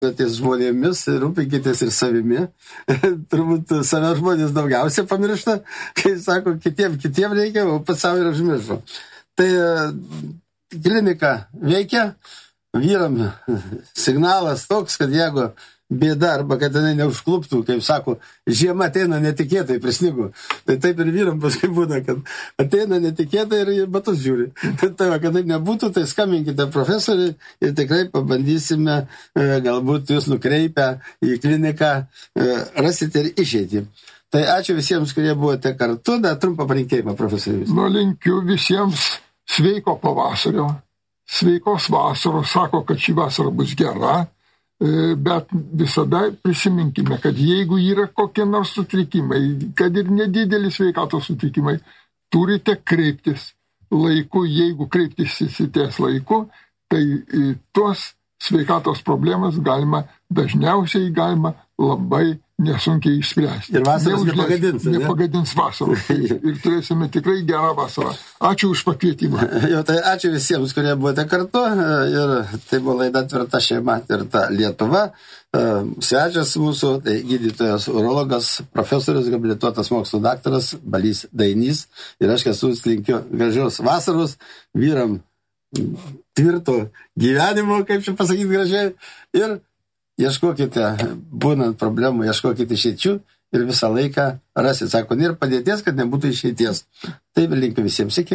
Ties žmonėmis, rūpinkitės ir savimi. Turbūt save žmonės daugiausia pamiršta, kai sako, kitiem reikia, o pats savo ir užmiršo. Tai klinika veikia, vyram signalas toks, kad jeigu bėda arba kad jinai neužkluptų, kaip sako, žiema ateina netikėtai, prisnigo. Tai taip ir vyram paskui būna, kad ateina netikėtai ir batus žiūri. Tai va, kad taip nebūtų, tai skambinkite profesoriui ir tikrai pabandysime, galbūt jūs nukreipę į kliniką, rasite ir išeitį. Tai ačiū visiems, kurie buvote kartu. Dar trumpą palinkėjimą, profesorius. Linkiu visiems sveiko pavasario, sveikos vasaros, sako, kad šį vasarą bus gera. Bet visada prisiminkime, kad jeigu yra kokie nors sutrikimai, kad ir nedideli sveikatos sutrikimai, turite kreiptis laiku. Jeigu kreiptisitės laiku, tai tuos sveikatos problemas dažniausiai galima labai nesunkiai išspręsti. Ir vasaros nepagadins vasaros. Ir turėsime tikrai gerą vasarą. Ačiū už pakvietimą. Tai ačiū visiems, kurie buvote kartu. Ir tai buvo laida Tvirta šeima, Tvirta Lietuva. Svečias mūsų, tai gydytojas urologas, profesorius, habilituotas mokslo daktaras Balys Dainys. Ir aš linkiu gražios vasaros vyram tvirto gyvenimo, kaip čia pasakyti gražiai. Ir ieškokite, būnant problemų, ieškokite išeičių ir visą laiką rasit. Sako, nėra padėties, kad nebūtų išeities. Taip ir linkiu visiems iki.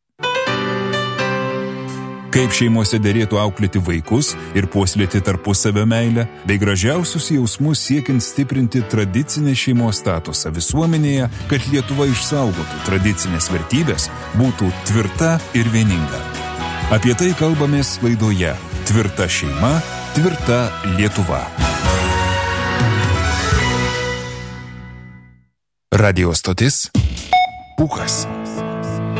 Kaip šeimose derėtų auklėti vaikus ir puoselėti tarpusavio meilę, bei gražiausius jausmus siekiant stiprinti tradicinę šeimos statusą visuomenėje, kad Lietuva išsaugotų tradicinės vertybės, būtų tvirta ir vieninga. Apie tai kalbamės laidoje Tvirta šeima, Tvirta Lietuva. Radio stotis Pūkas.